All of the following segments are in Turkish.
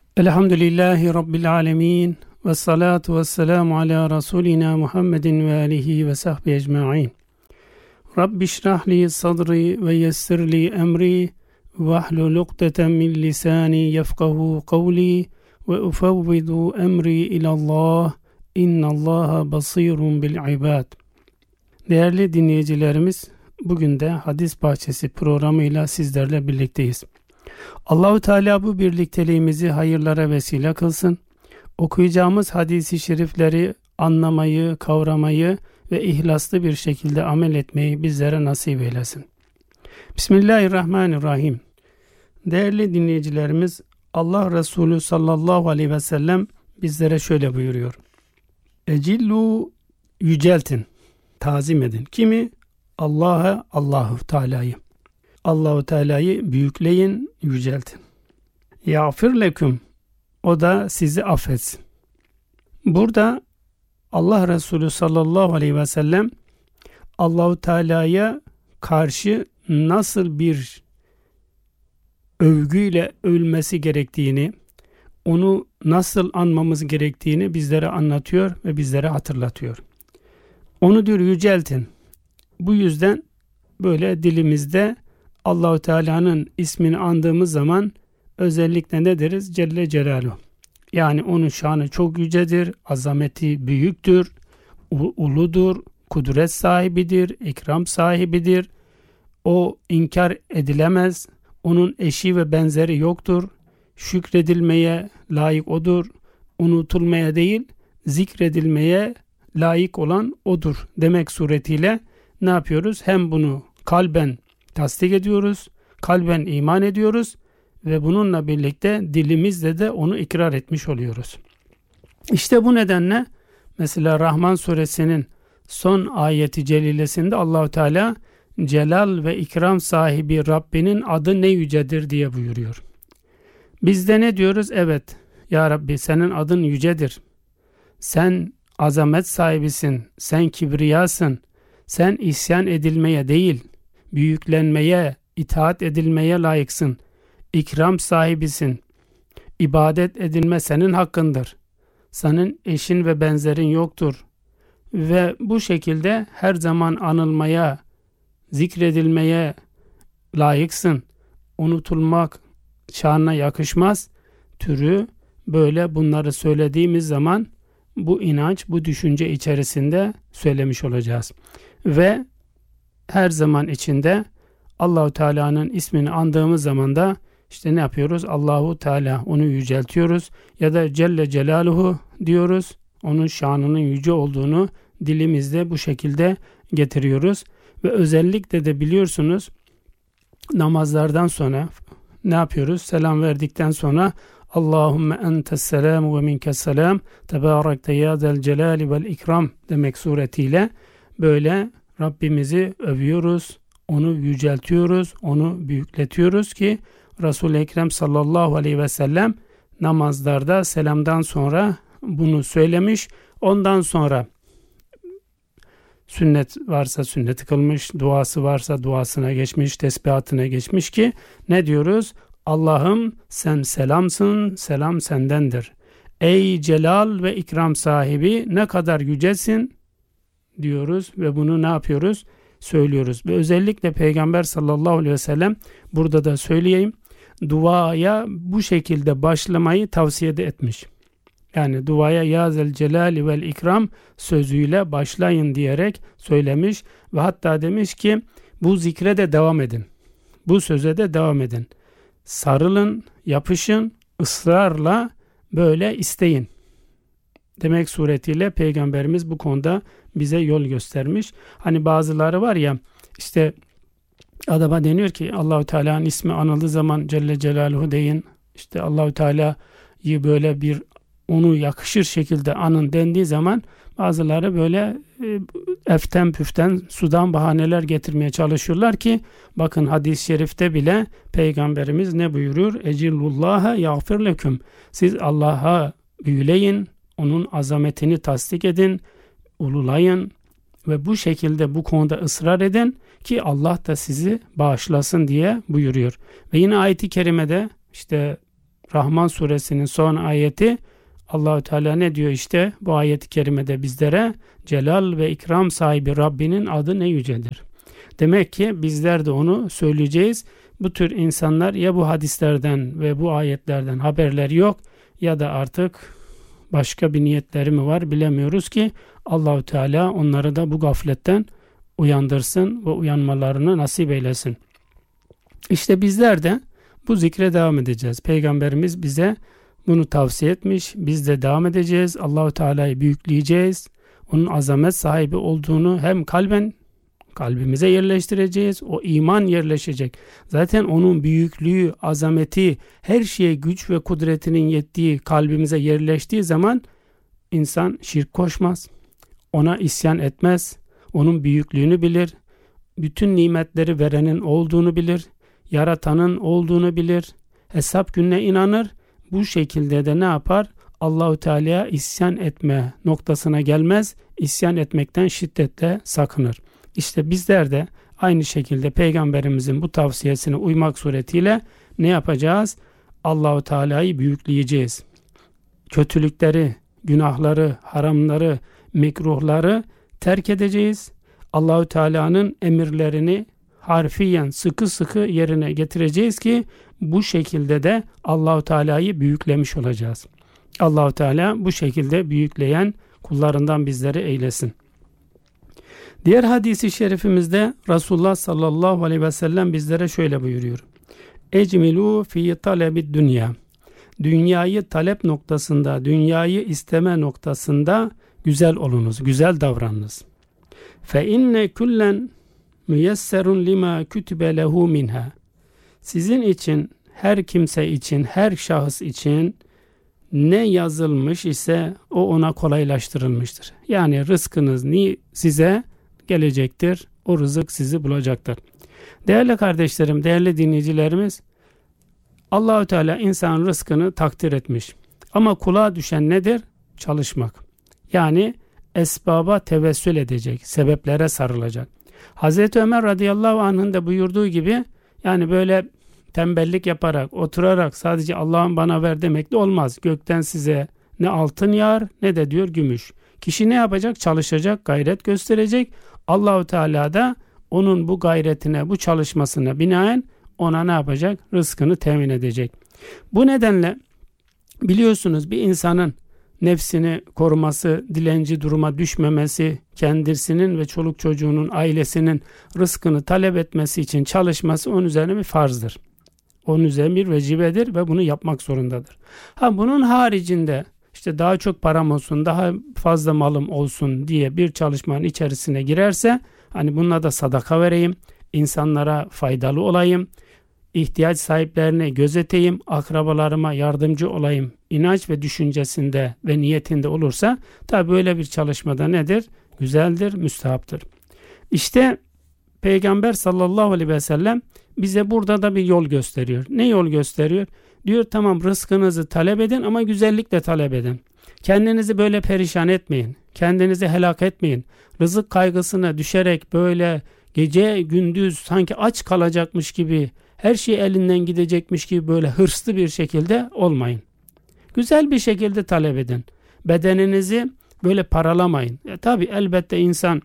Elhamdülillahi Rabbil alemin ve salatu ve selamu ala Resulina Muhammedin ve alihi ve sahbihi ecma'in. Rabbi şrahli sadri ve yessirli emri ve ahlul ukdeten min lisani yefkahu kavli ve ufevvidu emri ilallah innallaha basirun bil ibad. Değerli dinleyicilerimiz, bugün de Hadis Bahçesi programıyla sizlerle birlikteyiz. Allahu Teala bu birlikteliğimizi hayırlara vesile kılsın. Okuyacağımız hadisi şerifleri anlamayı, kavramayı ve ihlaslı bir şekilde amel etmeyi bizlere nasip eylesin. Bismillahirrahmanirrahim. Değerli dinleyicilerimiz, Allah Resulü sallallahu aleyhi ve sellem bizlere şöyle buyuruyor. Ecillu, yüceltin, tazim edin. Kimi? Allahu Teala'yı. Allahu Teala'yı büyükleyin, yüceltin. Yağfir leküm, o da sizi affetsin. Burada Allah Resulü sallallahu aleyhi ve sellem Allahu Teala'ya karşı nasıl bir övgüyle övülmesi gerektiğini, onu nasıl anmamız gerektiğini bizlere anlatıyor ve bizlere hatırlatıyor. Onu diyor yüceltin. Bu yüzden böyle dilimizde Allahu Teala'nın ismini andığımız zaman özellikle ne deriz? Celle Celaluhu. Yani onun şanı çok yücedir, azameti büyüktür, uludur, kudret sahibidir, ikram sahibidir. O inkar edilemez, onun eşi ve benzeri yoktur. Şükredilmeye layık odur, unutulmaya değil, zikredilmeye layık olan odur demek suretiyle ne yapıyoruz? Hem bunu kalben tasdik ediyoruz, kalben iman ediyoruz ve bununla birlikte dilimizle de onu ikrar etmiş oluyoruz. İşte bu nedenle mesela Rahman suresinin son ayeti celilesinde Allahu Teala celal ve ikram sahibi Rabbinin adı ne yücedir diye buyuruyor. Biz de ne diyoruz? Evet ya Rabbi, senin adın yücedir. Sen azamet sahibisin, sen kibriyasın, sen isyan edilmeye değil, büyüklenmeye, itaat edilmeye layıksın. İkram sahibisin. İbadet edilme senin hakkındır. Senin eşin ve benzerin yoktur. Ve bu şekilde her zaman anılmaya, zikredilmeye layıksın. Unutulmak şanına yakışmaz türü böyle bunları söylediğimiz zaman bu inanç, bu düşünce içerisinde söylemiş olacağız. Ve her zaman içinde Allahu Teala'nın ismini andığımız zaman da işte ne yapıyoruz? Allahu Teala, onu yüceltiyoruz ya da Celle Celaluhu diyoruz. Onun şanının yüce olduğunu dilimizde bu şekilde getiriyoruz ve özellikle de biliyorsunuz namazlardan sonra ne yapıyoruz? Selam verdikten sonra Allahümme entes selam ve minkes selam tebarekte ya zel celali vel ikram demek suretiyle böyle Rabbimizi övüyoruz, onu yüceltiyoruz, onu büyükletiyoruz ki Resul-i Ekrem sallallahu aleyhi ve sellem namazlarda selamdan sonra bunu söylemiş. Ondan sonra sünnet varsa sünneti kılmış, duası varsa duasına geçmiş, tesbihatına geçmiş ki ne diyoruz? Allah'ım sen selamsın, selam sendendir. Ey celal ve ikram sahibi ne kadar yücesin diyoruz ve bunu ne yapıyoruz? Söylüyoruz. Ve özellikle Peygamber sallallahu aleyhi ve sellem burada da söyleyeyim, duaya bu şekilde başlamayı tavsiye etmiş. Yani duaya ya zel celali vel ikram sözüyle başlayın diyerek söylemiş ve hatta demiş ki bu zikre de devam edin. Bu söze de devam edin. Sarılın, yapışın, ısrarla böyle isteyin demek suretiyle Peygamberimiz bu konuda bize yol göstermiş. Hani bazıları var ya işte adama deniyor ki Allahu Teala'nın ismi anıldığı zaman Celle Celaluhu deyin. İşte Allahu Teala'yı böyle bir onu yakışır şekilde anın dendiği zaman bazıları böyle eften püften sudan bahaneler getirmeye çalışıyorlar ki bakın hadis-i şerifte bile Peygamberimiz ne buyuruyor? Ecillullaha yağfir leküm. Siz Allah'a büyüleyin, onun azametini tasdik edin, ululayın ve bu şekilde bu konuda ısrar edin ki Allah da sizi bağışlasın diye buyuruyor. Ve yine ayet-i kerimede işte Rahman suresinin son ayeti. Allahü Teala ne diyor işte bu ayet-i kerimede bizlere? Celal ve ikram sahibi Rabbinin adı ne yücedir. Demek ki bizler de onu söyleyeceğiz. Bu tür insanlar ya bu hadislerden ve bu ayetlerden haberleri yok ya da artık başka bir niyetleri mi var bilemiyoruz ki Allahü Teala onları da bu gafletten uyandırsın ve uyanmalarını nasip eylesin. İşte bizler de bu zikre devam edeceğiz. Peygamberimiz bize bunu tavsiye etmiş. Biz de devam edeceğiz. Allahü Teala'yı büyükleyeceğiz. Onun azamet sahibi olduğunu hem kalbimize yerleştireceğiz. O iman yerleşecek. Zaten onun büyüklüğü, azameti, her şeye güç ve kudretinin yettiği kalbimize yerleştiği zaman insan şirk koşmaz. Ona isyan etmez. Onun büyüklüğünü bilir. Bütün nimetleri verenin olduğunu bilir. Yaratanın olduğunu bilir. Hesap gününe inanır. Bu şekilde de ne yapar? Allahu Teala'ya isyan etme noktasına gelmez. İsyan etmekten şiddetle sakınır. İşte bizler de aynı şekilde Peygamberimizin bu tavsiyesine uymak suretiyle ne yapacağız? Allahu Teala'yı büyükleyeceğiz. Kötülükleri, günahları, haramları, mekruhları terk edeceğiz. Allahu Teala'nın emirlerini harfiyen sıkı sıkı yerine getireceğiz ki bu şekilde de Allahu Teala'yı büyüklemiş olacağız. Allahu Teala bu şekilde büyükleyen kullarından bizleri eylesin. Diğer hadisi şerifimizde Resulullah sallallahu aleyhi ve sellem bizlere şöyle buyuruyor. Ecmilu fi talebid dünya. Dünyayı talep noktasında, dünyayı isteme noktasında güzel olunuz, güzel davranınız. Fe inne kullen müyesserun lima kütübe lehu minha. Sizin için, her kimse için, her şahıs için ne yazılmış ise o ona kolaylaştırılmıştır. Yani rızkınız size gelecektir. O rızık sizi bulacaktır. Değerli kardeşlerim, değerli dinleyicilerimiz, Allahü Teala insanın rızkını takdir etmiş. Ama kula düşen nedir? Çalışmak. Yani esbaba tevessül edecek, sebeplere sarılacak. Hazreti Ömer radıyallahu anh'ın da buyurduğu gibi yani böyle tembellik yaparak, oturarak sadece Allah'ın bana ver demekle olmaz. Gökten size ne altın yağar ne de diyor gümüş. Kişi ne yapacak? Çalışacak, gayret gösterecek. Allahu Teala da onun bu gayretine, bu çalışmasına binaen ona ne yapacak? Rızkını temin edecek. Bu nedenle biliyorsunuz bir insanın nefsini koruması, dilenci duruma düşmemesi, kendisinin ve çoluk çocuğunun, ailesinin rızkını talep etmesi için çalışması onun üzerine bir farzdır. Onun üzerine bir vecibedir ve bunu yapmak zorundadır. Bunun haricinde işte daha çok param olsun, daha fazla malım olsun diye bir çalışmanın içerisine girerse, hani bununla da sadaka vereyim, insanlara faydalı olayım, ihtiyaç sahiplerini gözeteyim, akrabalarıma yardımcı olayım, inanç ve düşüncesinde ve niyetinde olursa, tabi böyle bir çalışmada nedir? Güzeldir, müstehaptır. İşte Peygamber sallallahu aleyhi ve sellem bize burada da bir yol gösteriyor. Ne yol gösteriyor? Diyor tamam rızkınızı talep edin ama güzellikle talep edin. Kendinizi böyle perişan etmeyin. Kendinizi helak etmeyin. Rızık kaygısına düşerek böyle gece gündüz sanki aç kalacakmış gibi, her şey elinden gidecekmiş gibi böyle hırslı bir şekilde olmayın. Güzel bir şekilde talep edin. Bedeninizi böyle paralamayın. Tabii elbette insan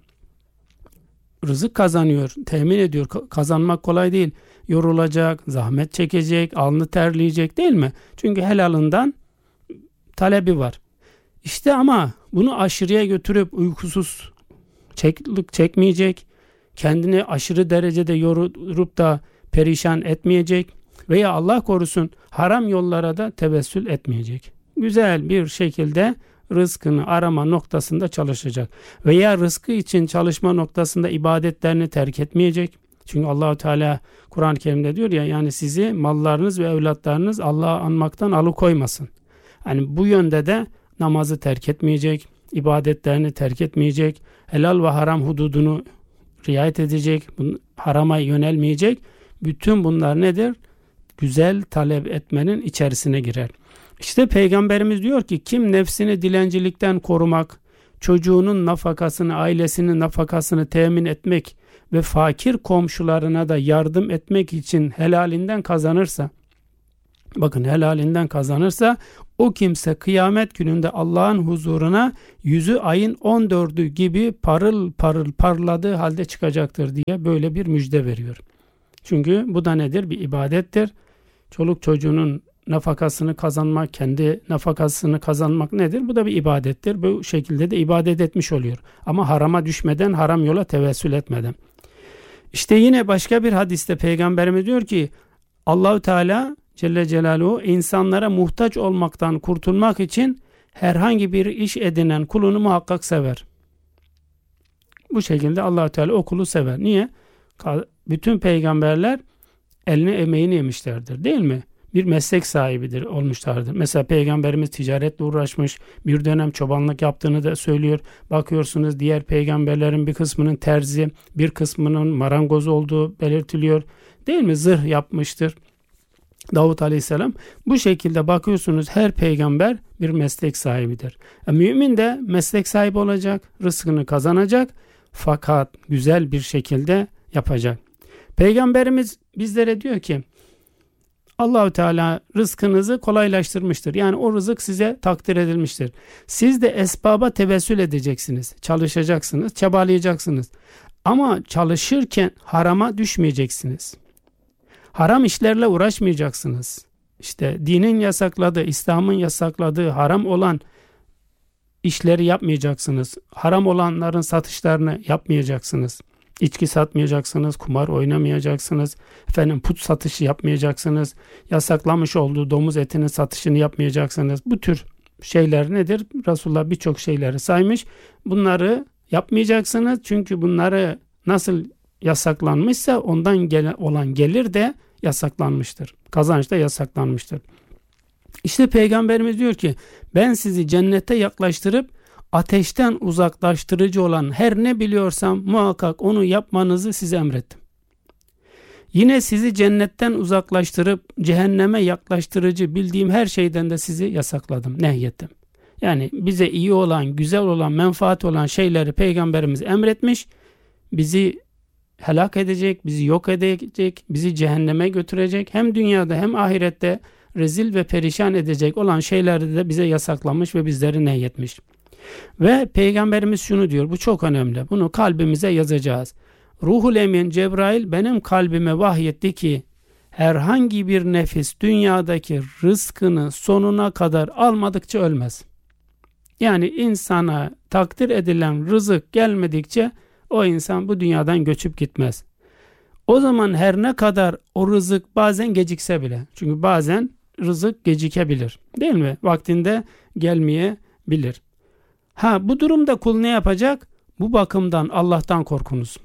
rızık kazanıyor, temin ediyor. Kazanmak kolay değil. Yorulacak, zahmet çekecek, alnı terleyecek değil mi? Çünkü helalından talebi var. İşte ama bunu aşırıya götürüp uykusuz çekmeyecek, kendini aşırı derecede yorup da perişan etmeyecek veya Allah korusun haram yollara da tevessül etmeyecek. Güzel bir şekilde rızkını arama noktasında çalışacak. Veya rızkı için çalışma noktasında ibadetlerini terk etmeyecek. Çünkü Allah-u Teala Kur'an-ı Kerim'de diyor ya, yani sizi mallarınız ve evlatlarınız Allah'ı anmaktan alıkoymasın. Yani bu yönde de namazı terk etmeyecek, ibadetlerini terk etmeyecek, helal ve haram hududunu riayet edecek, harama yönelmeyecek. Bütün bunlar nedir? Güzel talep etmenin içerisine girer. İşte Peygamberimiz diyor ki kim nefsini dilencilikten korumak, çocuğunun nafakasını, ailesinin nafakasını temin etmek ve fakir komşularına da yardım etmek için helalinden kazanırsa, Bakın, helalinden kazanırsa o kimse kıyamet gününde Allah'ın huzuruna yüzü ayın 14'ü gibi parıl parıl parladığı halde çıkacaktır diye böyle bir müjde veriyor. Çünkü bu da nedir? Bir ibadettir. Çoluk çocuğunun nafakasını kazanmak, kendi nafakasını kazanmak nedir? Bu da bir ibadettir. Bu şekilde de ibadet etmiş oluyor. Ama harama düşmeden, haram yola tevessül etmeden. İşte yine başka bir hadiste Peygamberimiz diyor ki Allahu Teala Celle Celaluhu insanlara muhtaç olmaktan kurtulmak için herhangi bir iş edinen kulunu muhakkak sever. Bu şekilde Allahu Teala o kulu sever. Niye? Bütün peygamberler eline emeğini yemişlerdir, değil mi? Bir meslek sahibidir olmuşlardır. Mesela Peygamberimiz ticaretle uğraşmış, bir dönem çobanlık yaptığını da söylüyor. Bakıyorsunuz diğer peygamberlerin bir kısmının terzi, bir kısmının marangoz olduğu belirtiliyor. Değil mi? Zırh yapmıştır Davut Aleyhisselam. Bu şekilde bakıyorsunuz her peygamber bir meslek sahibidir. Mümin de meslek sahibi olacak, rızkını kazanacak fakat güzel bir şekilde yapacak. Peygamberimiz bizlere diyor ki Allahu Teala rızkınızı kolaylaştırmıştır. Yani o rızık size takdir edilmiştir. Siz de esbaba tevessül edeceksiniz. Çalışacaksınız, çabalayacaksınız. Ama çalışırken harama düşmeyeceksiniz. Haram işlerle uğraşmayacaksınız. İşte dinin yasakladığı, İslam'ın yasakladığı haram olan işleri yapmayacaksınız. Haram olanların satışlarını yapmayacaksınız. İçki satmayacaksınız, kumar oynamayacaksınız, put satışı yapmayacaksınız, yasaklamış olduğu domuz etinin satışını yapmayacaksınız. Bu tür şeyler nedir? Resulullah birçok şeyleri saymış. Bunları yapmayacaksınız çünkü bunları nasıl yasaklanmışsa ondan olan gelir de yasaklanmıştır. Kazanç da yasaklanmıştır. İşte Peygamberimiz diyor ki ben sizi cennete yaklaştırıp ateşten uzaklaştırıcı olan her ne biliyorsam muhakkak onu yapmanızı size emrettim. Yine sizi cennetten uzaklaştırıp cehenneme yaklaştırıcı bildiğim her şeyden de sizi yasakladım, nehyettim. Yani bize iyi olan, güzel olan, menfaat olan şeyleri Peygamberimiz emretmiş, bizi helak edecek, bizi yok edecek, bizi cehenneme götürecek, hem dünyada hem ahirette rezil ve perişan edecek olan şeyleri de bize yasaklamış ve bizleri nehyetmiş. Ve Peygamberimiz şunu diyor, bu çok önemli, bunu kalbimize yazacağız. Ruhul Emin Cebrail benim kalbime vahyetti ki herhangi bir nefis dünyadaki rızkını sonuna kadar almadıkça ölmez. Yani insana takdir edilen rızık gelmedikçe o insan bu dünyadan göçüp gitmez. O zaman her ne kadar o rızık bazen gecikse bile, çünkü bazen rızık gecikebilir, değil mi? Vaktinde gelmeyebilir. Bu durumda kul ne yapacak? Bu bakımdan Allah'tan korkunuz.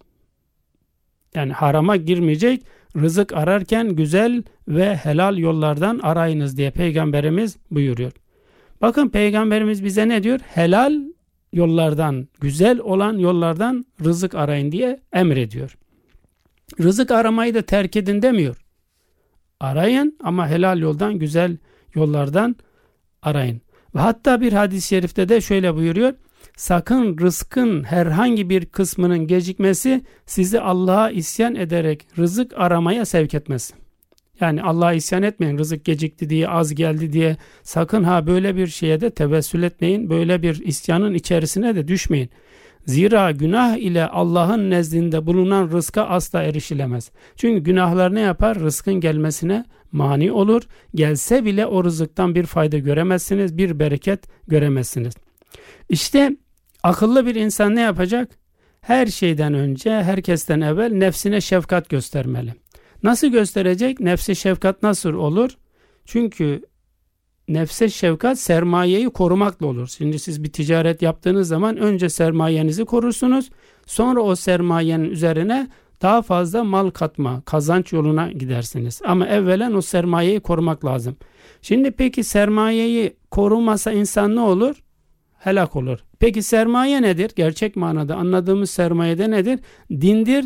Yani harama girmeyecek, rızık ararken güzel ve helal yollardan arayınız diye Peygamberimiz buyuruyor. Bakın Peygamberimiz bize ne diyor? Helal yollardan, güzel olan yollardan rızık arayın diye emrediyor. Rızık aramayı da terk edin demiyor. Arayın ama helal yoldan, güzel yollardan arayın. Ve hatta bir hadis-i şerifte de şöyle buyuruyor. Sakın rızkın herhangi bir kısmının gecikmesi sizi Allah'a isyan ederek rızık aramaya sevk etmesin. Yani Allah'a isyan etmeyin, rızık gecikti diye, az geldi diye. Sakın böyle bir şeye de tevessül etmeyin. Böyle bir isyanın içerisine de düşmeyin. Zira günah ile Allah'ın nezdinde bulunan rızka asla erişilemez. Çünkü günahlar ne yapar? Rızkın gelmesine mani olur. Gelse bile o rızıktan bir fayda göremezsiniz, bir bereket göremezsiniz. İşte akıllı bir insan ne yapacak? Her şeyden önce, herkesten evvel nefsine şefkat göstermeli. Nasıl gösterecek? Nefse şefkat nasıl olur? Çünkü nefse şefkat sermayeyi korumakla olur. Şimdi siz bir ticaret yaptığınız zaman önce sermayenizi korursunuz. Sonra o sermayenin üzerine daha fazla mal katma, kazanç yoluna gidersiniz. Ama evvelen o sermayeyi korumak lazım. Şimdi peki sermayeyi korumasa insan ne olur? Helak olur. Peki sermaye nedir? Gerçek manada anladığımız sermayede nedir? Dindir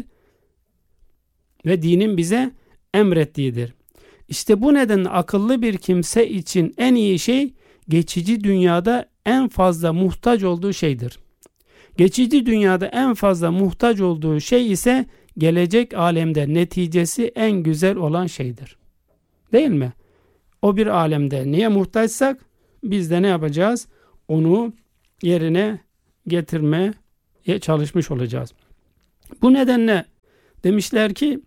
ve dinin bize emrettiğidir. İşte bu nedenle akıllı bir kimse için en iyi şey geçici dünyada en fazla muhtaç olduğu şeydir. Geçici dünyada en fazla muhtaç olduğu şey ise gelecek alemde neticesi en güzel olan şeydir. Değil mi? o bir alemde neye muhtaçsak biz de ne yapacağız? Onu yerine getirmeye çalışmış olacağız. Bu nedenle demişler ki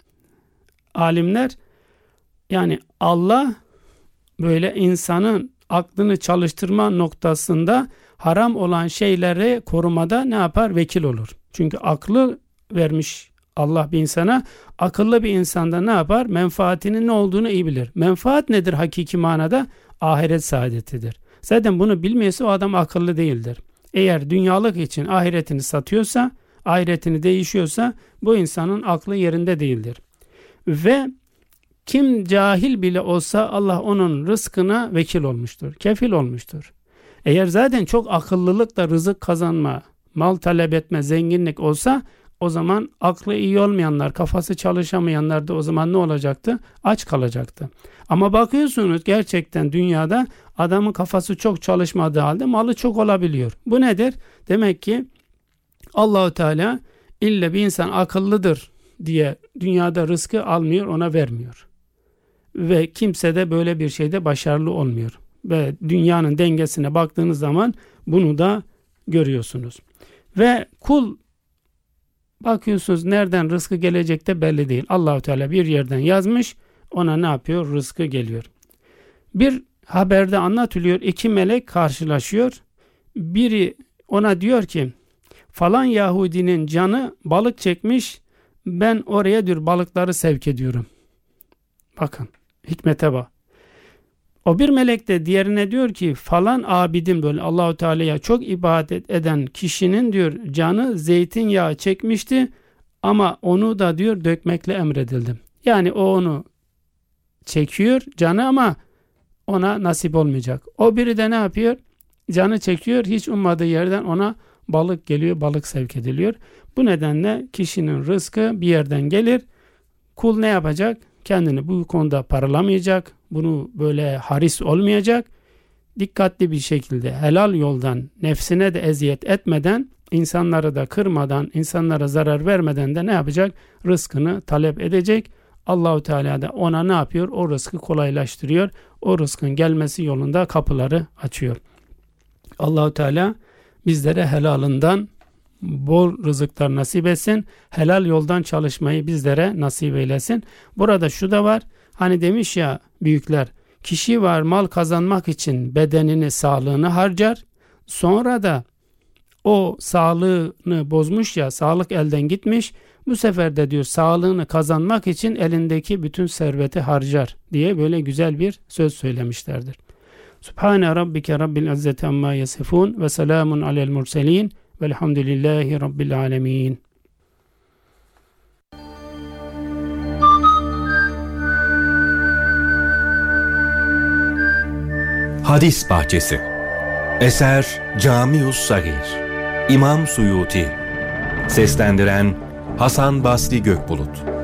alimler, yani Allah böyle insanın aklını çalıştırma noktasında haram olan şeyleri korumada ne yapar? Vekil olur. Çünkü aklı vermiş Allah bir insana. Akıllı bir insanda ne yapar? Menfaatinin ne olduğunu iyi bilir. Menfaat nedir hakiki manada? Ahiret saadetidir. Zaten bunu bilmiyorsa o adam akıllı değildir. Eğer dünyalık için ahiretini satıyorsa, ahiretini değişiyorsa bu insanın aklı yerinde değildir. Ve kim cahil bile olsa Allah onun rızkına vekil olmuştur, kefil olmuştur. Eğer zaten çok akıllılıkla rızık kazanma, mal talep etme, zenginlik olsa o zaman aklı iyi olmayanlar, kafası çalışamayanlar da o zaman ne olacaktı? Aç kalacaktı. Ama bakıyorsunuz gerçekten dünyada adamın kafası çok çalışmadığı halde malı çok olabiliyor. Bu nedir? Demek ki Allah-u Teala illa bir insan akıllıdır diye dünyada rızkı almıyor, ona vermiyor. Ve kimse de böyle bir şeyde başarılı olmuyor. Ve dünyanın dengesine baktığınız zaman bunu da görüyorsunuz. Ve kul bakıyorsunuz nereden rızkı gelecek de belli değil. Allah-u Teala bir yerden yazmış, ona ne yapıyor? Rızkı geliyor. Bir haberde anlatılıyor, iki melek karşılaşıyor. Biri ona diyor ki falan Yahudinin canı balık çekmiş, ben oraya diyor balıkları sevk ediyorum. Bakın hikmete bak. O bir melek de diğerine diyor ki falan abidin, böyle Allahu Teala'ya çok ibadet eden kişinin diyor canı zeytinyağı çekmişti ama onu da diyor dökmekle emredildim. Yani o onu çekiyor canı ama ona nasip olmayacak. O biri de ne yapıyor? Canı çekiyor, hiç ummadığı yerden ona balık geliyor, balık sevk ediliyor. Bu nedenle kişinin rızkı bir yerden gelir. Kul ne yapacak? Kendini bu konuda paralamayacak. Bunu böyle haris olmayacak. Dikkatli bir şekilde helal yoldan nefsine de eziyet etmeden, insanları da kırmadan, insanlara zarar vermeden de ne yapacak? Rızkını talep edecek. Allahu Teala da ona ne yapıyor? O rızkı kolaylaştırıyor. O rızkın gelmesi yolunda kapıları açıyor. Allahu Teala bizlere helalından bol rızıklar nasip etsin. Helal yoldan çalışmayı bizlere nasip eylesin. Burada şu da var. Hani demiş ya büyükler, kişi var mal kazanmak için bedenini, sağlığını harcar. Sonra da o sağlığını bozmuş ya, sağlık elden gitmiş. Bu sefer de diyor sağlığını kazanmak için elindeki bütün serveti harcar diye böyle güzel bir söz söylemişlerdir. Subhane rabbike rabbil izzeti amma yasifun ve selamun alel murselin velhamdülillahi rabbil alemin. Hadis Bahçesi. Eser Camius Sagir. İmam Suyuti. Seslendiren Hasan Basri Gökbulut.